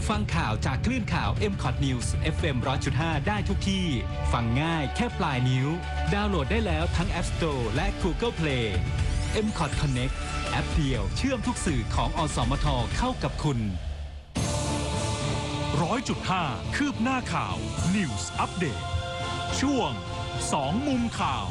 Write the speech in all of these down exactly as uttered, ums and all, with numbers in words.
ฟังข่าวจากคลื่นข่าว เอ็ม คอท News เอฟ เอ็ม หนึ่งร้อยจุดห้า ได้ทุกที่ ฟังง่ายแค่ปลายนิ้วดาวน์โหลดได้แล้วทั้ง App Store และ Google Play เอ็ม คอท Connect แอปเดียวเชื่อมทุกสื่อของอสมทเข้ากับคุณร้อยจุดห้า คืบหน้าข่าว News Update ช่วงสองมุมข่าว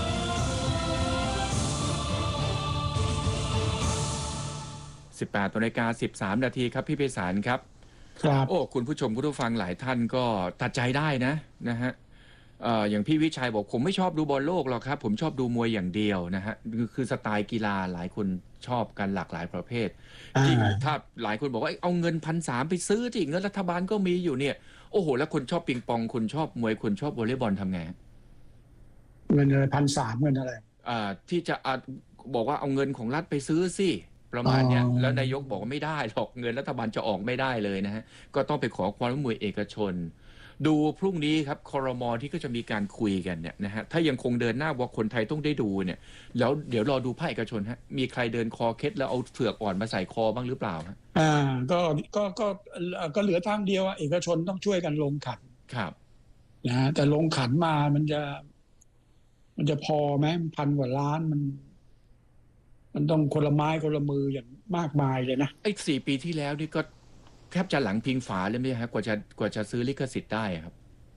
สิบแปดนาฬิกาสิบสามนาทีครับพี่ไพศาลครับครับโอ้คุณผู้ชมคุณผู้ฟังหลายท่านก็ตัดใจได้นะนะฮะเอ่ออย่างพี่วิชัยบอกผมไม่ชอบดูบอลโลกหรอกครับผมชอบดูมวยอย่างเดียวนะฮะคือคือสไตล์กีฬาหลายคนชอบกันหลากหลายประเภทจริงถ้าหลายคนบอกว่าเอาเงินพันสามไปซื้อจริงเงินรัฐบาลก็มีอยู่เนี่ยโอ้โหแล้วคนชอบปิงปองคนชอบมวยคนชอบวอลเลย์บอลทำไงเงินอะไรพันสามเงินอะไรอ่าที่จะอ่าบอกว่าเอาเงินของรัฐไปซื้อสิประมาณเนี้ยแล้วนายกบอกว่าไม่ได้หรอกเงินรัฐบาลจะออกไม่ได้เลยนะฮะก็ต้องไปขอความร่วมมือเอกชนดูพรุ่งนี้ครับครม.ที่ก็จะมีการคุยกันเนี่ยนะฮะถ้ายังคงเดินหน้าว่าคนไทยต้องได้ดูเนี่ยแล้วเดี๋ยวรอดูภาคเอกชนฮะมีใครเดินคอเคล็ดแล้วเอาเผือกอ่อนมาใส่คอบ้างหรือเปล่าฮะอ่าก็ก็ก็ก็เหลือทางเดียวเอกชนต้องช่วยกันลงขันครับนะแต่ลงขันมามันจะมันจะพอไหมพันกว่าล้านมันมันต้องคนละไม้คนละมืออย่างมากมายเลยนะไอ้สี่ปีที่แล้วนี่ก็แทบจะหลังพิงฝาเลยไหมฮะกว่าจะกว่าจะซื้อลิขสิทธิ์ได้ครับ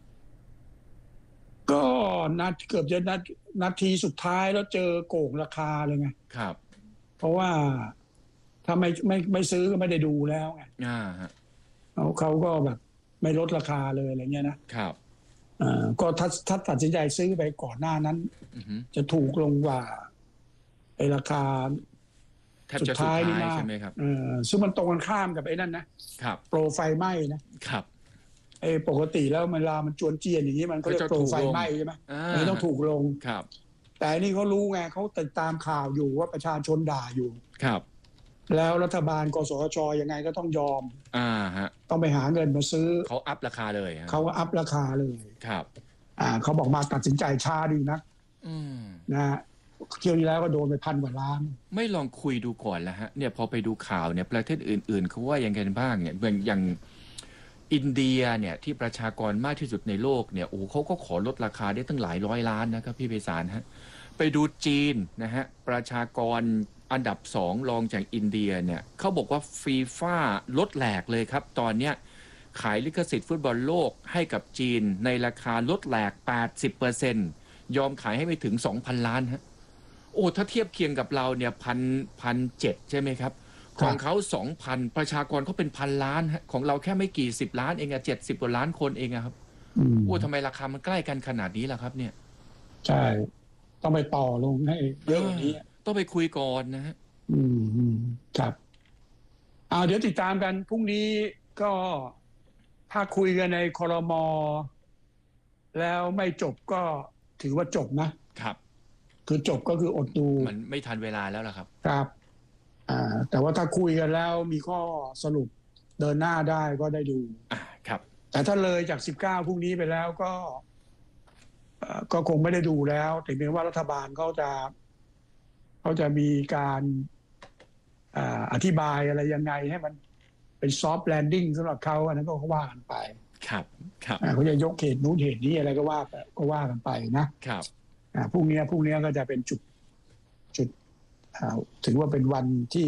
ก็นัดเกือบจะนัดนาทีสุดท้ายแล้วเจอโก่งราคาเลยไงครับเพราะว่าถ้าไม่ไม่ไม่ซื้อก็ไม่ได้ดูแล้วไงอ่าฮะเขาเขาก็แบบไม่ลดราคาเลยอะไรเงี้ยนะครับอ่าก็ถ้าถ้าตัดสินใจซื้อไปก่อนหน้านั้นจะถูกลงกว่าไอ้ราคาสุดท้ายนี่ใช่ไหมครับเออซึ่งมันตรงกันข้ามกับไอ้นั่นนะครับโปรไฟไหม้นะครับไอ้ปกติแล้วเวลามันจวนเจียนอย่างนี้มันก็เรียกโปรไฟไหม้ใช่ไหมมันต้องถูกลงครับแต่นี่เขารู้ไงเขาติดตามข่าวอยู่ว่าประชาชนด่าอยู่ครับแล้วรัฐบาลกสชยังไงก็ต้องยอมอ่าฮะต้องไปหาเงินมาซื้อเขาอัพราคาเลยเขาอัพราคาเลยครับอ่าเขาบอกมาตัดสินใจช้าดีนะอืมนะเที่ยวนี้แล้วก็โดนไปพันกว่าล้านไม่ลองคุยดูก่อนแล้วฮะเนี่ยพอไปดูข่าวเนี่ยประเทศอื่นๆเขาว่ายังไงบ้างเนี่ยเหมือนอย่างอินเดียเนี่ยที่ประชากรมากที่สุดในโลกเนี่ยโอ้เขาก็ขอลดราคาได้ตั้งหลายร้อยล้านนะครับพี่ไพศาลฮะไปดูจีนนะฮะประชากรอันดับสองรองจากอินเดียเนี่ยเขาบอกว่าฟีฟ่าลดแหลกเลยครับตอนเนี้ยขายลิขสิทธิ์ฟุตบอลโลกให้กับจีนในราคาลดแหลก แปดสิบเปอร์เซ็นต์ ยอมขายให้ไม่ถึง สองพัน ล้านฮะโอ้ถ้าเทียบเคียงกับเราเนี่ยพันพันเจ็ดใช่ไหมครับของเขาสองพันประชากรเขาเป็นพันล้านฮะของเราแค่ไม่กี่สิบล้านเองอะเจ็ดสิบกว่าล้านคนเองอะครับโอ้ทำไมราคามันใกล้กันขนาดนี้ล่ะครับเนี่ยใช่ต้องไปต่อลงให้เยอะกว่านี้ต้องไปคุยก่อนนะฮะอืมอืมครับอ่าเดี๋ยวติดตามกันพรุ่งนี้ก็ถ้าคุยกันในครม.แล้วไม่จบก็ถือว่าจบนะครับคือจบก็คืออดดูมันไม่ทันเวลาแล้วล่ะครับครับอ่าแต่ว่าถ้าคุยกันแล้วมีข้อสรุปเดินหน้าได้ก็ได้ดูอ่าครับแต่ถ้าเลยจากสิบเก้าพรุ่งนี้ไปแล้วก็ก็คงไม่ได้ดูแล้วถึงแม้ว่ารัฐบาลเขาจะเขาจะมีการอ่าอธิบายอะไรยังไงให้มันเป็นซอฟต์แลนดิ้งสำหรับเขาอันนั้นก็ว่ากันไปครับครับเขาจะยกเหตุนู้นเหตุนี้อะไรก็ว่าก็ว่ากันไปนะครับอ่าพรุ่งนี้พรุ่งนี้ก็จะเป็นจุดจุดถือว่าเป็นวันที่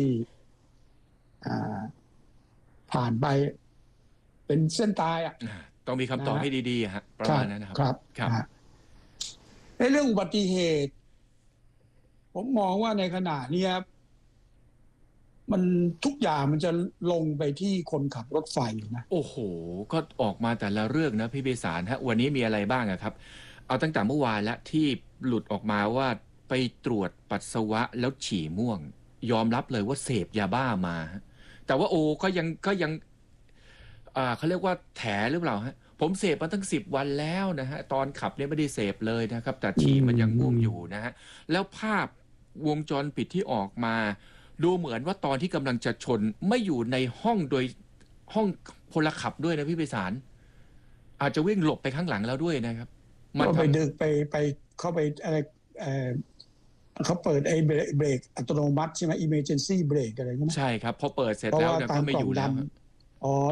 ผ่านไปเป็นเส้นตายอ่ะต้องมีคำตอบให้ดีๆฮะประมาณนั้นนะครับครับครับในเรื่องอุบัติเหตุผมมองว่าในขณะนี้มันทุกอย่างมันจะลงไปที่คนขับรถไฟนะโอ้โหก็ออกมาแต่ละเรื่องนะพี่ไพศาลฮะวันนี้มีอะไรบ้างอะครับเอาตั้งแต่เมื่อวานแล้วที่หลุดออกมาว่าไปตรวจปัสสาวะแล้วฉี่ม่วงยอมรับเลยว่าเสพยาบ้ามาแต่ว่าโอ้ก็ยังก็ยังอ่าเขาเรียกว่าแถหรือเปล่าฮะผมเสพมาตั้งสิบวันแล้วนะฮะตอนขับเนี่ยไม่ได้เสพเลยนะครับแต่ฉี่มันยังม่วงอยู่นะฮะแล้วภาพวงจรปิดที่ออกมาดูเหมือนว่าตอนที่กำลังจะชนไม่อยู่ในห้องโดยห้องพลขับด้วยนะพี่ไพศาลอาจจะวิ่งหลบไปข้างหลังแล้วด้วยนะครับมันไปดึกไปไปเข้าไปอะไรเขาเปิดไอ้เบรกอัตโนมัติใช่ไหม emergency brake อะไรใช่ไหมใช่ครับพอเปิดเสร็จแล้วก็ไม่อยู่แล้วอ๋อ